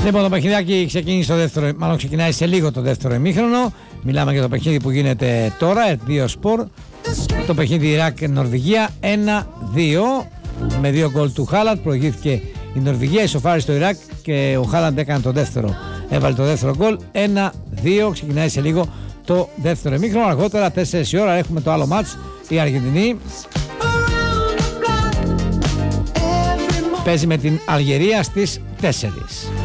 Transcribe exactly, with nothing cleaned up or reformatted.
Λοιπόν, το παιχνιδάκι ξεκίνησε το δεύτερο, μάλλον ξεκινάει σε λίγο το δεύτερο ημίχρονο. Μιλάμε για το παιχνίδι που γίνεται τώρα, δύο σπορ. Το παιχνίδι Ιράκ-Νορβηγία ένα δύο. Με δύο γκολ του Χάλαντ προηγήθηκε η Νορβηγία, ισοφάρισε το Ιράκ και ο Χάλαντ έκανε το δεύτερο. Έβαλε το δεύτερο γκολ, ένα δύο. Ξεκινάει σε λίγο το δεύτερο ημίχρονο. Αργότερα, τέσσερις η ώρα, έχουμε το άλλο μάτς. Η Αργεντινή παίζει με την Αλγερία στις τέσσερις.